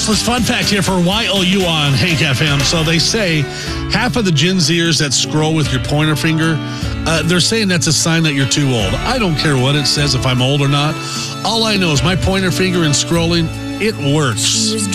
useless fun fact here for YOU on Hank FM. So they say half of the Gen Zers that scroll with your pointer finger, they're saying that's a sign that you're too old. I don't care what it says if I'm old or not. All I know is my pointer finger and scrolling, it works.